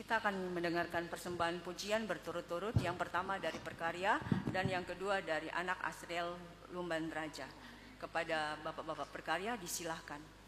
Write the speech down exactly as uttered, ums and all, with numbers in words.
Kita akan mendengarkan persembahan pujian berturut-turut. Yang pertama dari Perkarya dan yang kedua dari anak Asriel Lumban Raja. Kepada bapak-bapak Perkarya disilahkan.